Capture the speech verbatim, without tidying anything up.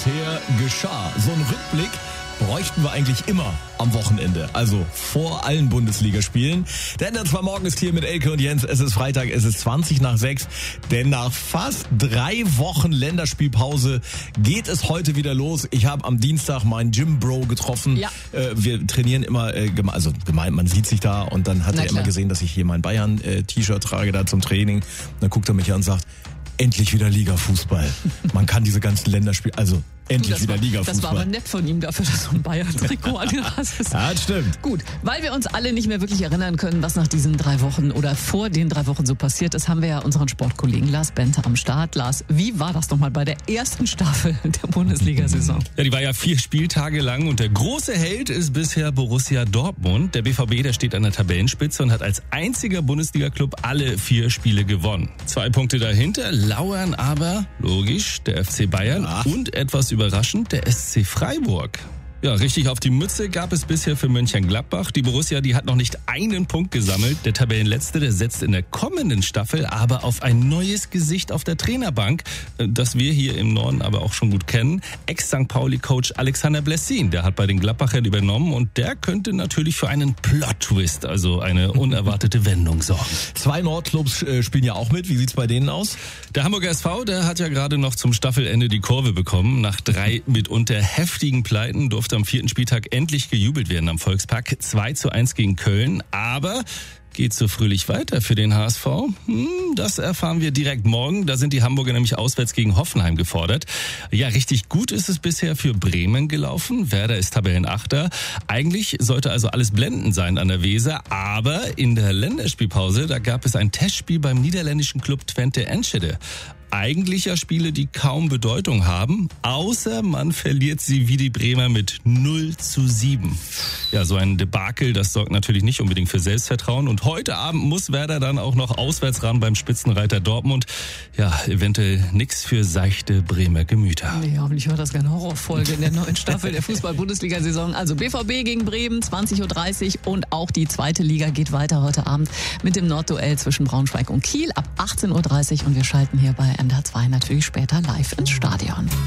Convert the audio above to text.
bisher geschah. So ein Rückblick bräuchten wir eigentlich immer am Wochenende, also vor allen Bundesligaspielen. Denn der zwei Morgen ist hier mit Elke und Jens. Es ist Freitag, es ist zwanzig nach sechs. Denn nach fast drei Wochen Länderspielpause geht es heute wieder los. Ich habe am Dienstag meinen Gym-Bro getroffen. Ja. Äh, wir trainieren immer, äh, geme- also gemeint, man sieht sich da und dann hat Na er immer klar. gesehen, dass ich hier mein Bayern-T-Shirt trage da zum Training. Dann guckt er mich an und sagt, endlich wieder Liga-Fußball. Man kann diese ganzen Länderspiele, also endlich das wieder war, Liga-Fußball. Das war aber nett von ihm dafür, dass so ein Bayern-Trikot an den Hass ist. Ja, das stimmt. Gut, weil wir uns alle nicht mehr wirklich erinnern können, was nach diesen drei Wochen oder vor den drei Wochen so passiert ist, haben wir ja unseren Sportkollegen Lars Bente am Start. Lars, wie war das nochmal bei der ersten Staffel der Bundesliga-Saison? Ja, die war ja vier Spieltage lang und der große Held ist bisher Borussia Dortmund. Der B V B, der steht an der Tabellenspitze und hat als einziger Bundesliga-Club alle vier Spiele gewonnen. Zwei Punkte dahinter lauern aber, logisch, der F C Bayern Ja. und etwas überraschend der S C Freiburg. Ja, richtig auf die Mütze gab es bisher für Mönchengladbach. Die Borussia, die hat noch nicht einen Punkt gesammelt. Der Tabellenletzte, der setzt in der kommenden Staffel aber auf ein neues Gesicht auf der Trainerbank, das wir hier im Norden aber auch schon gut kennen. Ex-Sankt Pauli-Coach Alexander Blessin, der hat bei den Gladbachern übernommen und der könnte natürlich für einen Plot-Twist, also eine unerwartete Wendung sorgen. Zwei Nordclubs äh, spielen ja auch mit. Wie sieht's bei denen aus? Der Hamburger S V, der hat ja gerade noch zum Staffelende die Kurve bekommen. Nach drei mitunter heftigen Pleiten durfte am vierten Spieltag endlich gejubelt werden am Volkspark. zwei zu eins gegen Köln. Aber geht so fröhlich weiter für den H S V? Hm, das erfahren wir direkt morgen. Da sind die Hamburger nämlich auswärts gegen Hoffenheim gefordert. Ja, richtig gut ist es bisher für Bremen gelaufen. Werder ist Tabellenachter. Eigentlich sollte also alles blendend sein an der Weser. Aber in der Länderspielpause, da gab es ein Testspiel beim niederländischen Club Twente Enschede. Eigentlich ja Spiele, die kaum Bedeutung haben, außer man verliert sie wie die Bremer mit null zu sieben. Ja, so ein Debakel, das sorgt natürlich nicht unbedingt für Selbstvertrauen. Und heute Abend muss Werder dann auch noch auswärts ran beim Spitzenreiter Dortmund. Ja, eventuell nix für seichte Bremer Gemüter. Nee, hoffentlich hört das keine Horrorfolge in der neuen Staffel der Fußball-Bundesliga-Saison. Also B V B gegen Bremen, zwanzig Uhr dreißig und auch die zweite Liga geht weiter heute Abend mit dem Nordduell zwischen Braunschweig und Kiel ab achtzehn Uhr dreißig und wir schalten hier bei M D R zwei natürlich später live ins Stadion.